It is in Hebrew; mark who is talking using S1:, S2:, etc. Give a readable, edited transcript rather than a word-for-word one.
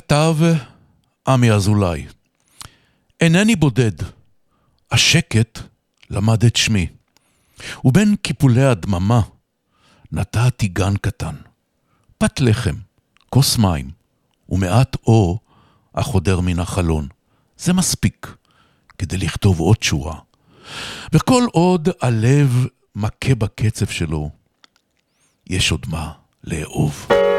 S1: כתב עמי אזולאי. אינני בודד, השקט למד את שמי, ובין קיפולי הדממה נטעתי גן קטן, פת לחם, כוס מים, ומעט אור החודר מן החלון. זה מספיק כדי לכתוב עוד שורה. וכל עוד הלב מכה בקצב שלו, יש עוד מה לאהוב.